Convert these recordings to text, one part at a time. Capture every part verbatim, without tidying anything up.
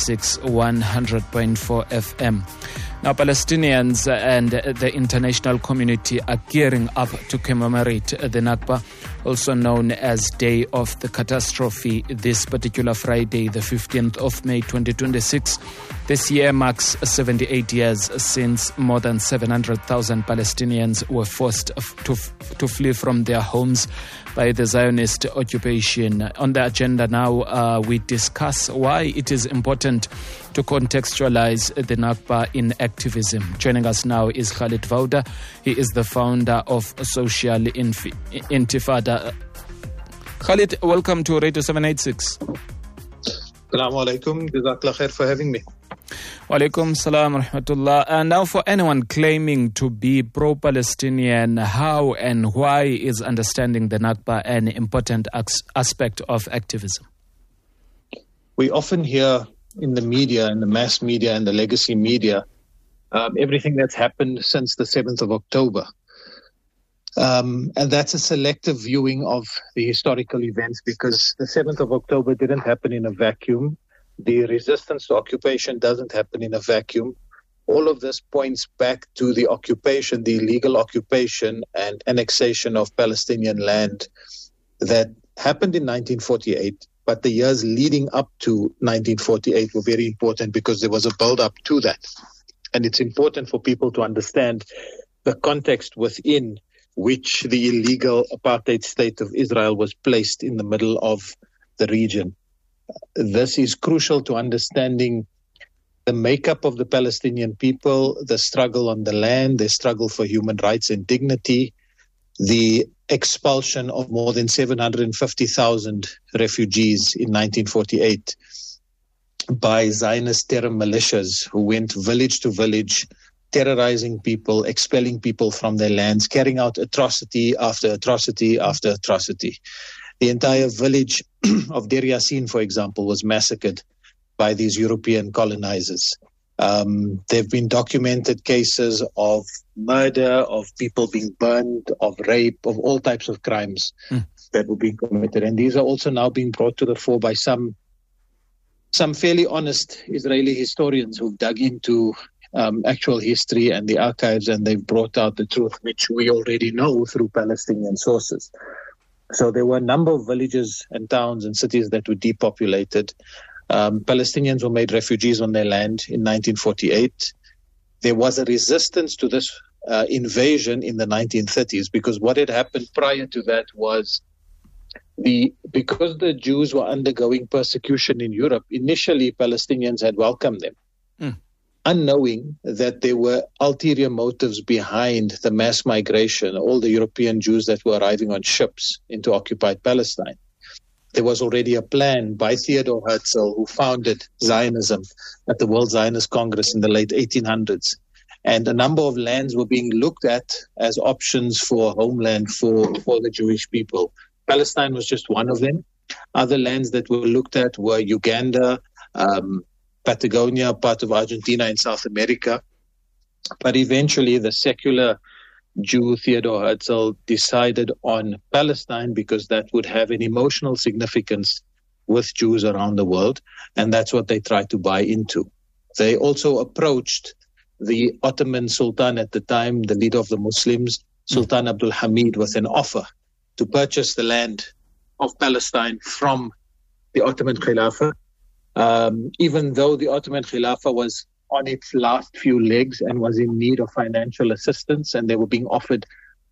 ninety-six one hundred point four F M. Now, Palestinians and the international community are gearing up to commemorate the Nakba, also known as Day of the Catastrophe, this particular Friday, the fifteenth of May twenty twenty-six. This year marks seventy-eight years since more than seven hundred thousand Palestinians were forced to, to flee from their homes by the Zionist occupation. On the agenda now, uh, we discuss why it is important to contextualize the Nakba in activism. Joining us now is Khalid Vauda. He is the founder of Social Inf- Intifada. Khalid, welcome to Radio seven eighty-six. Assalamu alaikum. Jazakallah khair for having me. Wa alaikum salam wa rahmatullah. And now, for anyone claiming to be pro-Palestinian, how and why is understanding the Nakba an important as- aspect of activism? We often hear in the media, in the mass media and the legacy media, um, everything that's happened since the seventh of October. Um, and that's a selective viewing of the historical events, because the seventh of October didn't happen in a vacuum. The resistance to occupation doesn't happen in a vacuum. All of this points back to the occupation, the illegal occupation and annexation of Palestinian land that happened in nineteen forty-eight. But the years leading up to nineteen forty-eight were very important because there was a build-up to that. And it's important for people to understand the context within which the illegal apartheid state of Israel was placed in the middle of the region. This is crucial to understanding the makeup of the Palestinian people, the struggle on the land, the struggle for human rights and dignity, the expulsion of more than seven hundred fifty thousand refugees in nineteen forty-eight by Zionist terror militias who went village to village, terrorizing people, expelling people from their lands, carrying out atrocity after atrocity after atrocity. The entire village of Deir Yassin, for example, was massacred by these European colonizers. Um, there have been documented cases of murder, of people being burned, of rape, of all types of crimes mm. that were being committed. And these are also now being brought to the fore by some some fairly honest Israeli historians who've dug into um, actual history and the archives, and they've brought out the truth, which we already know through Palestinian sources. So there were a number of villages and towns and cities that were depopulated. Um, Palestinians were made refugees on their land in nineteen forty-eight. There was a resistance to this uh, invasion in the nineteen thirties, because what had happened prior to that was the because the Jews were undergoing persecution in Europe, initially Palestinians had welcomed them, mm. unknowing that there were ulterior motives behind the mass migration, all the European Jews that were arriving on ships into occupied Palestine. There was already a plan by Theodor Herzl, who founded Zionism at the World Zionist Congress in the late eighteen hundreds. And a number of lands were being looked at as options for homeland for, for the Jewish people. Palestine was just one of them. Other lands that were looked at were Uganda, um, Patagonia, part of Argentina and South America. But eventually the secular Jew Theodor Herzl decided on Palestine because that would have an emotional significance with Jews around the world, and that's what they tried to buy into. They also approached the Ottoman Sultan at the time, the leader of the Muslims, Sultan Abdul Hamid, with an offer to purchase the land of Palestine from the Ottoman Khilafah, um, even though the Ottoman Khilafah was on its last few legs and was in need of financial assistance, and they were being offered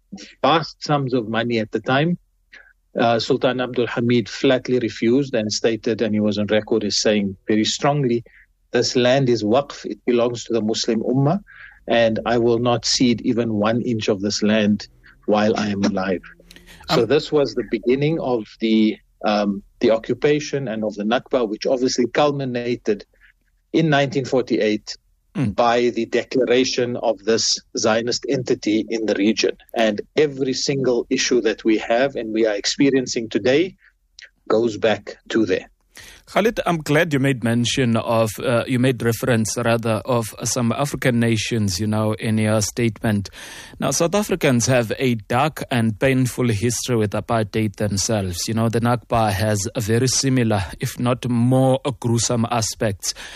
vast sums of money at the time. Uh, Sultan Abdul Hamid flatly refused and stated, and he was on record as saying very strongly, this land is waqf, it belongs to the Muslim Ummah, and I will not cede even one inch of this land while I am alive. Um, so this was the beginning of the um, the occupation and of the Nakba, which obviously culminated in nineteen forty-eight mm. by the declaration of this Zionist entity in the region. And every single issue that we have and we are experiencing today goes back to there. Khalid, I'm glad you made mention of, uh, you made reference rather of some African nations, you know, in your statement. Now, South Africans have a dark and painful history with apartheid themselves. You know, the Nakba has a very similar, if not more gruesome aspects.